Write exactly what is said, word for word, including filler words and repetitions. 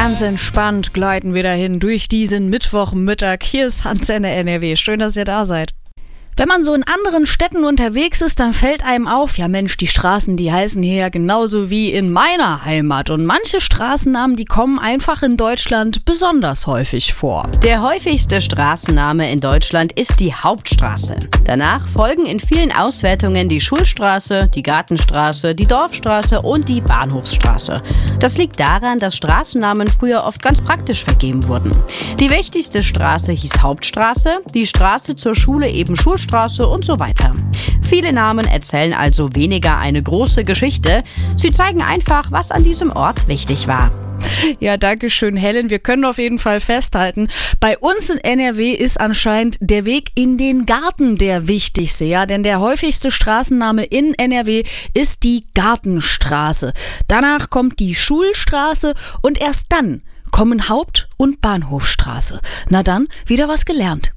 Ganz entspannt gleiten wir dahin durch diesen Mittwochmittag. Hier ist Antenne N R W. Schön, dass ihr da seid. Wenn man so in anderen Städten unterwegs ist, dann fällt einem auf, ja Mensch, die Straßen, die heißen hier ja genauso wie in meiner Heimat. Und manche Straßennamen, die kommen einfach in Deutschland besonders häufig vor. Der häufigste Straßenname in Deutschland ist die Hauptstraße. Danach folgen in vielen Auswertungen die Schulstraße, die Gartenstraße, die Dorfstraße und die Bahnhofsstraße. Das liegt daran, dass Straßennamen früher oft ganz praktisch vergeben wurden. Die wichtigste Straße hieß Hauptstraße, die Straße zur Schule eben Schulstraße und so weiter. Viele Namen erzählen also weniger eine große Geschichte. Sie zeigen einfach, was an diesem Ort wichtig war. Ja, danke schön, Helen. Wir können auf jeden Fall festhalten, bei uns in N R W ist anscheinend der Weg in den Garten der wichtigste. Ja, denn der häufigste Straßenname in N R W ist die Gartenstraße. Danach kommt die Schulstraße und erst dann kommen Haupt- und Bahnhofstraße. Na dann, wieder was gelernt.